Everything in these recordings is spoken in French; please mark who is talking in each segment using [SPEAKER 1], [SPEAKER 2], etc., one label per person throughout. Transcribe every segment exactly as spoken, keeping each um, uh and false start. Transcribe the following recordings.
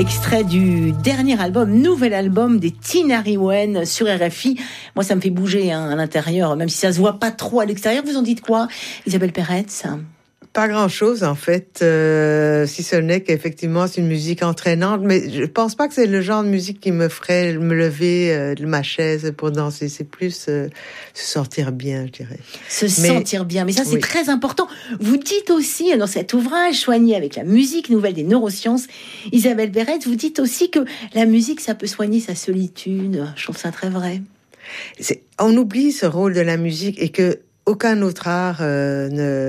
[SPEAKER 1] Extrait du dernier album, nouvel album des Tinari Wen sur R F I. Moi, ça me fait bouger hein, à l'intérieur, même si ça se voit pas trop à l'extérieur. Vous en dites quoi, Isabelle Peretz ?
[SPEAKER 2] Pas grand-chose, en fait, euh, si ce n'est qu'effectivement, c'est une musique entraînante, mais je pense pas que c'est le genre de musique qui me ferait me lever euh, de ma chaise pour danser. C'est plus euh, se sentir bien, je dirais.
[SPEAKER 1] Se
[SPEAKER 2] mais,
[SPEAKER 1] sentir bien, mais ça, c'est
[SPEAKER 2] oui.
[SPEAKER 1] très important. Vous dites aussi, dans cet ouvrage, Soigner avec la musique, nouvelle des neurosciences, Isabelle Peretz, vous dites aussi que la musique, ça peut soigner sa solitude. Je trouve ça très vrai.
[SPEAKER 2] C'est, on oublie ce rôle de la musique et que aucun autre art euh,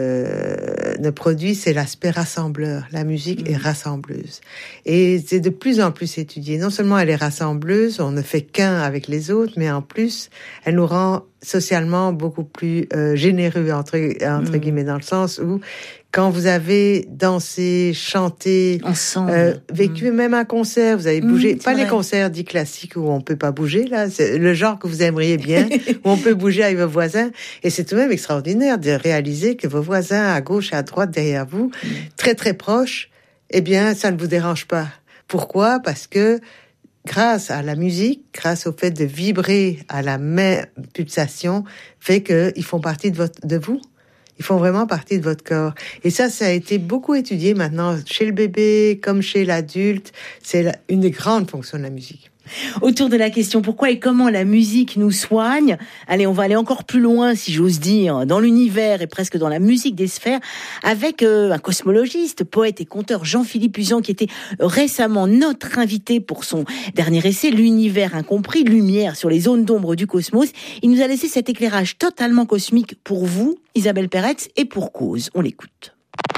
[SPEAKER 2] ne, ne produit, c'est l'aspect rassembleur. La musique mmh. est rassembleuse. Et c'est de plus en plus étudié. Non seulement elle est rassembleuse, on ne fait qu'un avec les autres, mais en plus, elle nous rend socialement beaucoup plus euh, généreux, entre, entre mmh. guillemets, dans le sens où quand vous avez dansé, chanté,
[SPEAKER 1] ensemble,
[SPEAKER 2] euh, vécu mmh. même un concert, vous avez bougé, mmh, pas
[SPEAKER 1] vrai.
[SPEAKER 2] Les concerts dits classiques où on peut pas bouger, là, c'est le genre que vous aimeriez bien, où on peut bouger avec vos voisins, et c'est tout de même extraordinaire de réaliser que vos voisins à gauche et à droite derrière vous, mmh. très très proches, eh bien, ça ne vous dérange pas. Pourquoi? Parce que grâce à la musique, grâce au fait de vibrer à la même pulsation, fait qu'ils font partie de votre, de vous. Ils font vraiment partie de votre corps. Et ça, ça a été beaucoup étudié maintenant chez le bébé comme chez l'adulte. C'est la, une des grandes fonctions de la musique.
[SPEAKER 1] Autour de la question pourquoi et comment la musique nous soigne, allez, on va aller encore plus loin, si j'ose dire, dans l'univers et presque dans la musique des sphères, avec euh, un cosmologiste, poète et conteur Jean-Philippe Uzan, qui était récemment notre invité pour son dernier essai, L'univers incompris, lumière sur les zones d'ombre du cosmos. Il nous a laissé cet éclairage totalement cosmique pour vous, Isabelle Peretz, et pour cause. On l'écoute.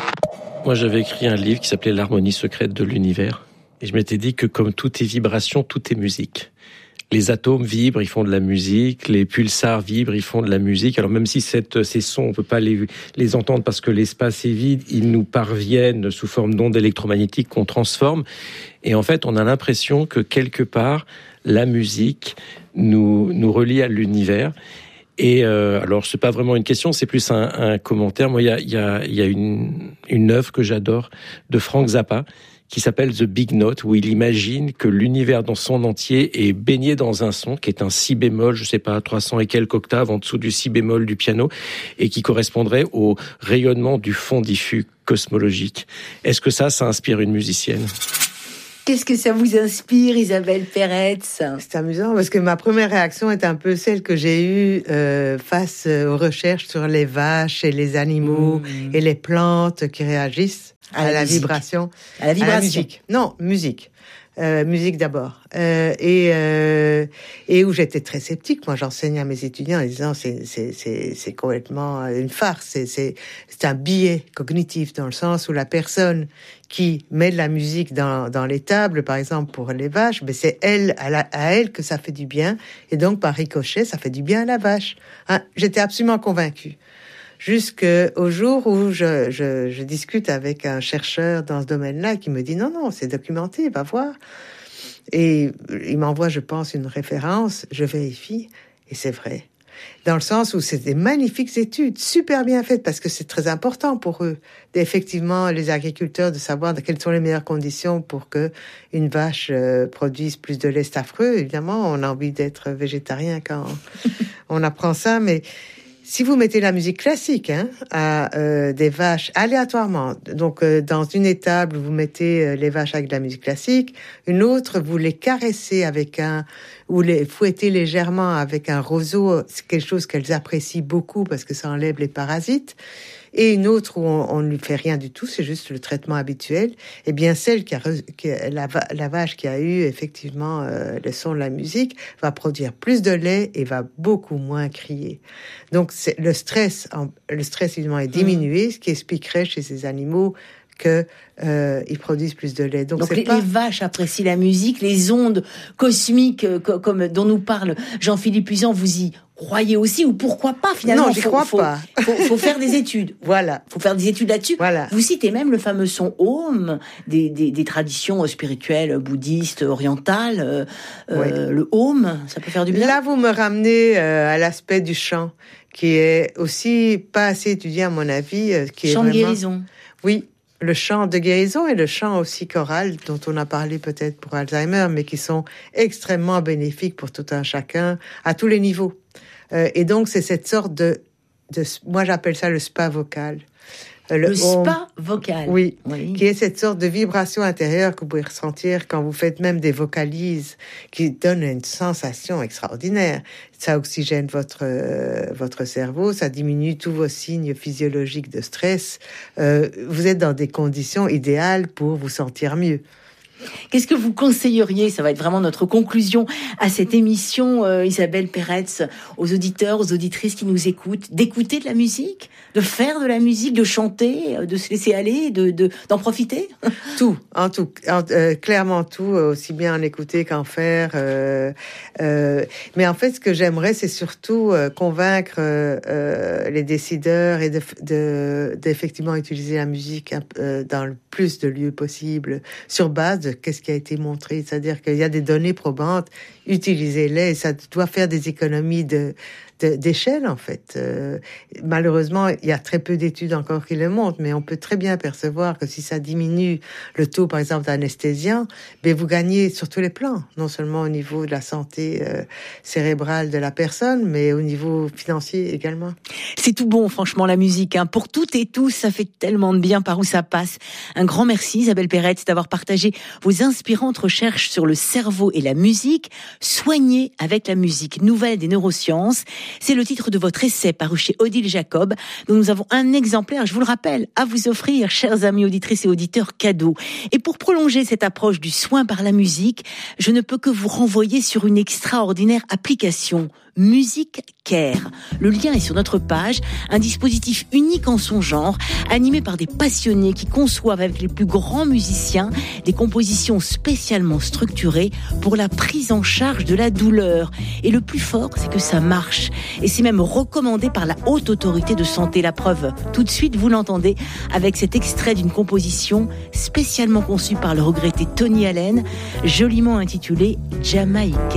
[SPEAKER 3] Moi, j'avais écrit un livre qui s'appelait L'harmonie secrète de l'univers. Et je m'étais dit que comme tout est vibration, tout est musique. Les atomes vibrent, ils font de la musique. Les pulsars vibrent, ils font de la musique. Alors même si cette, ces sons, on peut pas les, les entendre parce que l'espace est vide, ils nous parviennent sous forme d'ondes électromagnétiques qu'on transforme. Et en fait, on a l'impression que quelque part, la musique nous, nous relie à l'univers. Et euh, alors, c'est pas vraiment une question, c'est plus un, un commentaire. Moi, il y a, il y a, il y a une, une œuvre que j'adore de Frank Zappa, qui s'appelle The Big Note, où il imagine que l'univers dans son entier est baigné dans un son qui est un si bémol, je sais pas, trois cents et quelques octaves en dessous du si bémol du piano, et qui correspondrait au rayonnement du fond diffus cosmologique. Est-ce que ça, ça inspire une musicienne ?
[SPEAKER 1] Qu'est-ce que ça vous inspire, Isabelle Peretz ?
[SPEAKER 2] C'est amusant parce que ma première réaction est un peu celle que j'ai eue euh, face aux recherches sur les vaches et les animaux mmh. et les plantes qui réagissent à, à la, la vibration.
[SPEAKER 1] À la vibration.
[SPEAKER 2] À la musique. Non, musique. Euh, musique d'abord. Euh, et, euh, et où j'étais très sceptique. Moi, j'enseigne à mes étudiants en disant c'est, c'est, c'est, c'est complètement une farce. C'est, c'est, c'est un biais cognitif dans le sens où la personne qui met de la musique dans, dans les tables, par exemple, pour les vaches, mais c'est elle, à, la, à elle que ça fait du bien. Et donc, par ricochet, ça fait du bien à la vache. Hein, j'étais absolument convaincue. Jusqu'au jour où je, je, je discute avec un chercheur dans ce domaine-là qui me dit non, non, c'est documenté, va voir. Et il m'envoie, je pense, une référence, je vérifie, et c'est vrai. Dans le sens où c'est des magnifiques études, super bien faites, parce que c'est très important pour eux, effectivement, les agriculteurs, de savoir quelles sont les meilleures conditions pour que une vache euh, produise plus de lait. C'est affreux, évidemment, on a envie d'être végétarien quand on apprend ça, mais si vous mettez la musique classique hein, à euh, des vaches aléatoirement, donc euh, dans une étable, vous mettez euh, les vaches avec de la musique classique, une autre, vous les caressez avec un, ou les fouettez légèrement avec un roseau, c'est quelque chose qu'elles apprécient beaucoup parce que ça enlève les parasites, et une autre où on, on ne lui fait rien du tout, c'est juste le traitement habituel, et bien celle qui a, qui a la, la vache qui a eu effectivement euh, le son de la musique va produire plus de lait et va beaucoup moins crier. Donc c'est, le stress, le stress évidemment est diminué, mmh. ce qui expliquerait chez ces animaux que euh, ils produisent plus de lait. Donc,
[SPEAKER 1] Donc
[SPEAKER 2] c'est
[SPEAKER 1] les,
[SPEAKER 2] pas...
[SPEAKER 1] les vaches apprécient la musique, les ondes cosmiques euh, co- comme dont nous parle Jean-Philippe Uzan, vous y croyez aussi, ou pourquoi pas finalement?
[SPEAKER 2] Non, j'y
[SPEAKER 1] faut,
[SPEAKER 2] crois
[SPEAKER 1] faut,
[SPEAKER 2] pas.
[SPEAKER 1] Faut, faut faire des études.
[SPEAKER 2] Voilà.
[SPEAKER 1] Faut faire des études là-dessus.
[SPEAKER 2] Voilà.
[SPEAKER 1] Vous citez même le fameux son Om des, des, des traditions spirituelles bouddhistes orientales. Euh, oui. euh, le Om, ça peut faire du bien.
[SPEAKER 2] Là, vous me ramenez euh, à l'aspect du chant, qui est aussi pas assez étudié à mon avis. Euh, qui
[SPEAKER 1] chant
[SPEAKER 2] est
[SPEAKER 1] de
[SPEAKER 2] vraiment...
[SPEAKER 1] guérison.
[SPEAKER 2] Oui. le chant de guérison et le chant aussi choral, dont on a parlé peut-être pour Alzheimer, mais qui sont extrêmement bénéfiques pour tout un chacun, à tous les niveaux. Euh, et donc, c'est cette sorte de, de... Moi, j'appelle ça le spa vocal.
[SPEAKER 1] Le, le spa vocal.
[SPEAKER 2] Oui, oui, qui est cette sorte de vibration intérieure que vous pouvez ressentir quand vous faites même des vocalises, qui donnent une sensation extraordinaire. Ça oxygène votre euh, votre cerveau, ça diminue tous vos signes physiologiques de stress. Euh, vous êtes dans des conditions idéales pour vous sentir mieux.
[SPEAKER 1] Qu'est-ce que vous conseilleriez, ça va être vraiment notre conclusion à cette émission, euh, Isabelle Peretz, aux auditeurs, aux auditrices qui nous écoutent, d'écouter de la musique, de faire de la musique, de chanter, de se laisser aller, de, de d'en profiter?
[SPEAKER 2] Tout, en tout, en, euh, clairement tout, aussi bien en écouter qu'en faire. Euh, euh, mais en fait, ce que j'aimerais, c'est surtout euh, convaincre euh, les décideurs et de, de, d'effectivement utiliser la musique euh, dans le plus de lieux possible, sur base de qu'est-ce qui a été montré, c'est-à-dire qu'il y a des données probantes, utilisez-les, et ça doit faire des économies de, de d'échelle en fait. Euh, malheureusement, il y a très peu d'études encore qui le montrent, mais on peut très bien percevoir que si ça diminue le taux, par exemple, d'anesthésiens, ben vous gagnez sur tous les plans, non seulement au niveau de la santé euh, cérébrale de la personne, mais au niveau financier également.
[SPEAKER 1] C'est tout bon, franchement, la musique, hein. Pour toutes et tous, ça fait tellement de bien par où ça passe. Un grand merci, Isabelle Peretz, d'avoir partagé vos inspirantes recherches sur le cerveau et la musique. Soigner avec la musique, nouvelle des neurosciences. C'est le titre de votre essai paru chez Odile Jacob, dont nous avons un exemplaire, je vous le rappelle, à vous offrir, chers amis auditrices et auditeurs, cadeau. Et pour prolonger cette approche du soin par la musique, je ne peux que vous renvoyer sur une extraordinaire application, Music Care. Le lien est sur notre page, un dispositif unique en son genre, animé par des passionnés qui conçoivent avec les plus grands musiciens des compositions spécialement structurées pour la prise en charge de la douleur. Et le plus fort, c'est que ça marche. Et c'est même recommandé par la Haute Autorité de Santé. La preuve, tout de suite, vous l'entendez, avec cet extrait d'une composition spécialement conçue par le regretté Tony Allen, joliment intitulée Jamaïcaine.